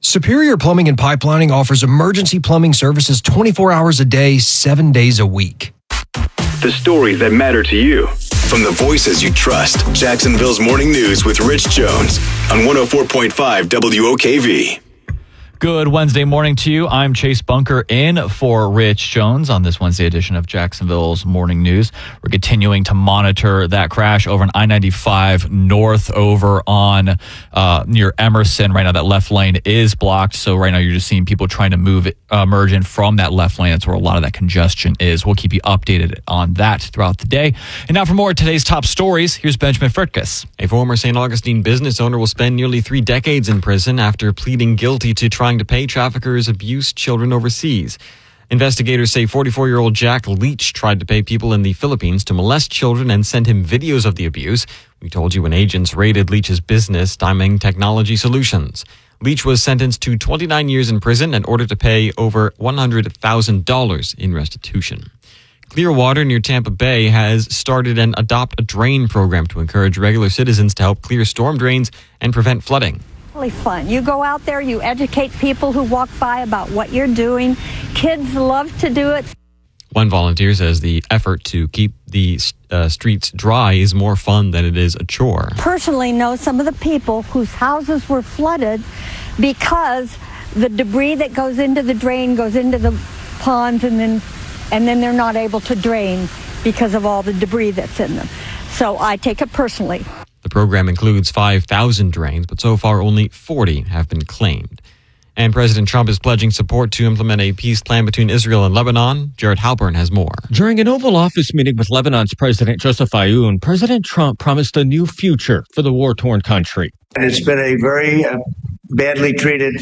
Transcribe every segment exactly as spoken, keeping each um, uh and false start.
Superior Plumbing and Pipelining offers emergency plumbing services twenty-four hours a day, seven days a week. The stories that matter to you. From the voices you trust, Jacksonville's Morning News with Rich Jones on one oh four point five W O K V. Good Wednesday morning to you. I'm Chase Bunker in for Rich Jones on this Wednesday edition of Jacksonville's Morning News. We're continuing to monitor that crash over on I ninety-five north over on uh, near Emerson. Right now, that left lane is blocked. So right now, you're just seeing people trying to move uh, merge in from that left lane. That's where a lot of that congestion is. We'll keep you updated on that throughout the day. And now for more of today's top stories, here's Benjamin Fritkus. A former Saint Augustine business owner will spend nearly three decades in prison after pleading guilty to trying to pay traffickers abuse children overseas. Investigators say forty-four-year-old Jack Leach tried to pay people in the Philippines to molest children and send him videos of the abuse. We told you when agents raided Leach's business, Diamond Technology Solutions. Leach was sentenced to twenty-nine years in prison and ordered to pay over one hundred thousand dollars in restitution. Clearwater near Tampa Bay has started an Adopt a Drain program to encourage regular citizens to help clear storm drains and prevent flooding. Really fun. You go out there, you educate people who walk by about what you're doing. Kids love to do it. One volunteer says the effort to keep the uh, streets dry is more fun than it is a chore. Personally know some of the people whose houses were flooded because the debris that goes into the drain goes into the ponds and then and then they're not able to drain because of all the debris that's in them. So I take it personally. The program includes five thousand drains, but so far only forty have been claimed. And President Trump is pledging support to implement a peace plan between Israel and Lebanon. Jared Halpern has more. During an Oval Office meeting with Lebanon's President Joseph Aoun, President Trump promised a new future for the war-torn country. And it's been a very uh, badly treated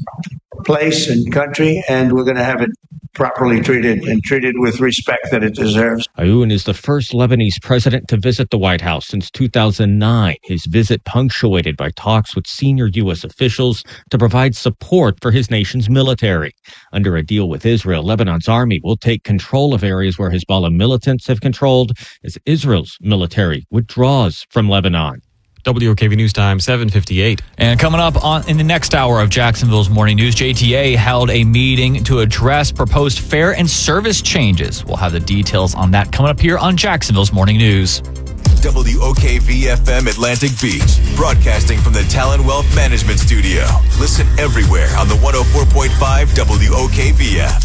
place and country, and we're going to have it properly treated and treated with respect that it deserves. Aoun is the first Lebanese president to visit the White House since two thousand nine. His visit punctuated by talks with senior U S officials to provide support for his nation's military. Under a deal with Israel, Lebanon's army will take control of areas where Hezbollah militants have controlled as Israel's military withdraws from Lebanon. W O K V News Time, seven fifty-eight. And coming up on in the next hour of Jacksonville's Morning News, J T A held a meeting to address proposed fare and service changes. We'll have the details on that coming up here on Jacksonville's Morning News. W O K V F M Atlantic Beach, broadcasting from the Talon Wealth Management Studio. Listen everywhere on the one oh four point five W O K V app.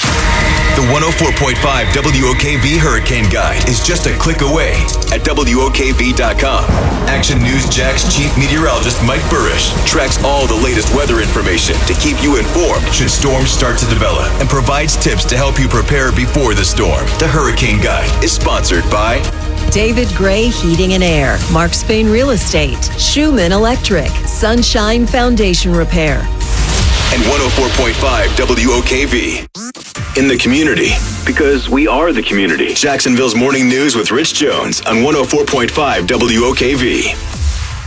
The one oh four point five W O K V Hurricane Guide is just a click away at W O K V dot com. Action News Jack's chief meteorologist Mike Burrish tracks all the latest weather information to keep you informed should storms start to develop and provides tips to help you prepare before the storm. The Hurricane Guide is sponsored by David Gray Heating and Air, Mark Spain Real Estate, Schumann Electric, Sunshine Foundation Repair, and one oh four point five W O K V. In the community, because we are the community. Jacksonville's Morning News with Rich Jones on one oh four point five W O K V.